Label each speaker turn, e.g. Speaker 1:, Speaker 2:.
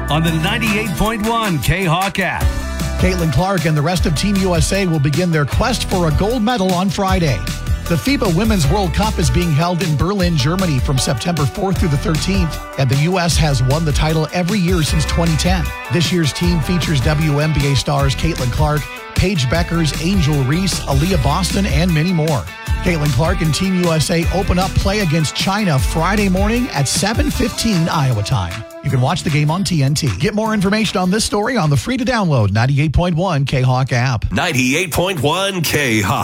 Speaker 1: on the 98.1 K-Hawk app.
Speaker 2: Caitlin Clark and the rest of Team USA will begin their quest for a gold medal on Friday. The FIBA Women's World Cup is being held in Berlin, Germany from September 4th through the 13th, and the U.S. has won the title every year since 2010. This year's team features WNBA stars Caitlin Clark, Paige Beckers, Angel Reese, Aaliyah Boston, and many more. Caitlin Clark and Team USA open up play against China Friday morning at 7:15 Iowa time. You can watch the game on TNT. Get more information on this story on the free-to-download 98.1 K-Hawk app.
Speaker 1: 98.1 K-Hawk.